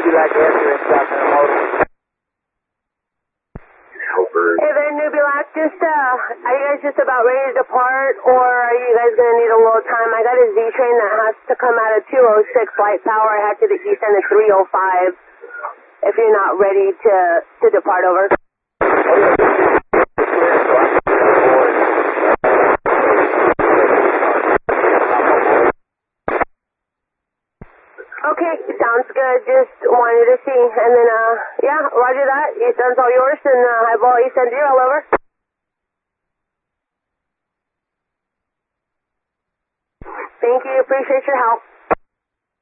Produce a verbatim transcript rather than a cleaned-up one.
Newbie-Lac ambulance out in the motor. Hey there, Newbie-Lac. Just, uh, are you guys just about ready to depart, or are you guys going to need a little time? I got a Z-train that has to come out of two oh six light power. I have to the east end of three oh five. If you're not ready to, to depart, over. Okay, sounds good. Just wanted to see. And then, uh, yeah, roger that. East end's all yours, and uh, highball east end zero, over. Thank you. Appreciate your help.